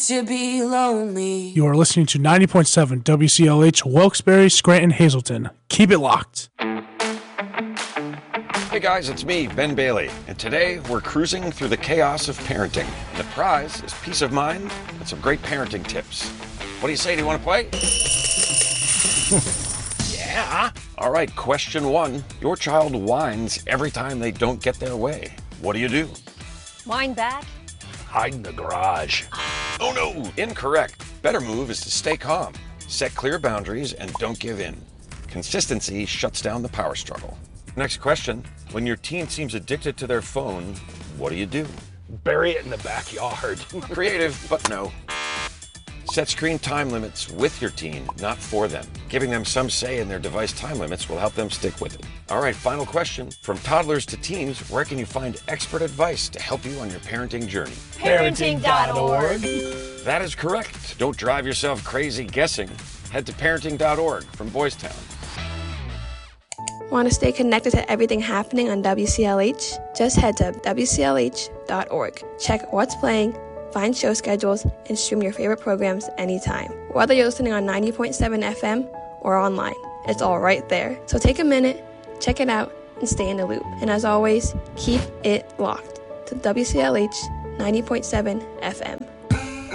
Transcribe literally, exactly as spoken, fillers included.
To be lonely. You are listening to ninety point seven W C L H, Wilkes-Barre, Scranton, Hazleton. Keep it locked. Hey guys, it's me, Ben Bailey, and today we're cruising through the chaos of parenting. And the prize is peace of mind and some great parenting tips. What do you say? Do you want to play? Yeah. All right, question one. Your child whines every time they don't get their way. What do you do? Whine back. Hide in the garage. Oh no, incorrect. Better move is to stay calm, set clear boundaries, and don't give in. Consistency shuts down the power struggle. Next question. When your teen seems addicted to their phone, what do you do? Bury it in the backyard. Creative, but no. Set screen time limits with your teen, not for them. Giving them some say in their device time limits will help them stick with it. All right, final question. From toddlers to teens, where can you find expert advice to help you on your parenting journey? Parenting dot org. That is correct. Don't drive yourself crazy guessing. Head to parenting dot org from Boys Town. Want to stay connected to everything happening on W C L H? Just head to W C L H dot org. Check what's playing, find show schedules, and stream your favorite programs anytime. Whether you're listening on ninety point seven F M or online, it's all right there. So take a minute, check it out, and stay in the loop. And as always, keep it locked to W C L H ninety point seven F M.